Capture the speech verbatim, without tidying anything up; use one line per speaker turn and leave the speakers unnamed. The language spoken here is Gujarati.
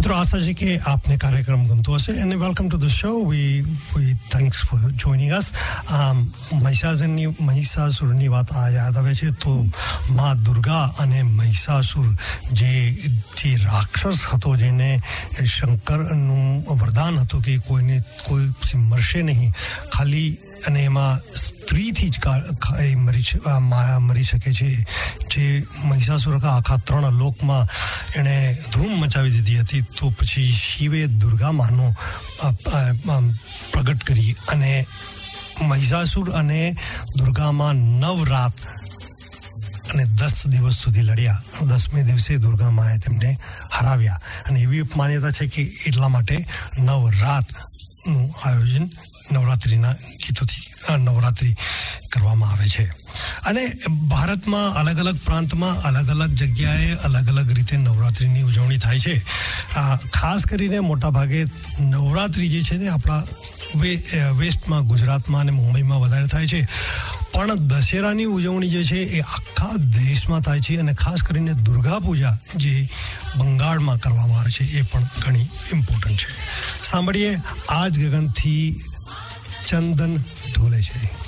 મિત્રો આશા છે કે આપને કાર્યક્રમ ગમતો હશે અને welcome to the show. V V thanks for joining અસ. મહિષાસુરની મહિષાસુરની વાત આ યાદ આવે છે તો મા દુર્ગા અને મહિષાસુર જે જે રાક્ષસ હતો, જેને શંકરનું વરદાન હતું કે કોઈને કોઈ મરશે નહીં, ખાલી અને એમાં સ્ત્રીથી જ એ મરી મરી શકે છે. જે મહિષાસુર આખા ત્રણ લોકમાં એણે ધૂમ મચાવી દીધી હતી. તો પછી શિવે દુર્ગા માનો પ્રગટ કરી અને મહિષાસુર અને દુર્ગામાં નવ રાત અને દસ દિવસ સુધી લડ્યા. દસમે દિવસે દુર્ગા માએ તેમને હરાવ્યા અને એવી માન્યતા છે કે એટલા માટે નવ રાતનું આયોજન નવરાત્રિના ગીતોથી નવરાત્રિ કરવામાં આવે છે. અને ભારતમાં અલગ અલગ પ્રાંતમાં અલગ અલગ જગ્યાએ અલગ અલગ રીતે નવરાત્રિની ઉજવણી થાય છે. ખાસ કરીને મોટાભાગે નવરાત્રિ જે છે તે આપણા વેસ્ટમાં, ગુજરાતમાં અને મુંબઈમાં વધારે થાય છે. પણ દશેરાની ઉજવણી જે છે એ આખા દેશમાં થાય છે અને ખાસ કરીને દુર્ગા પૂજા જે બંગાળમાં કરવામાં આવે છે એ પણ ઘણી ઇમ્પોર્ટન્ટ છે. સાંભળીએ આજ ગગનથી ચંદન ઢોલે છે.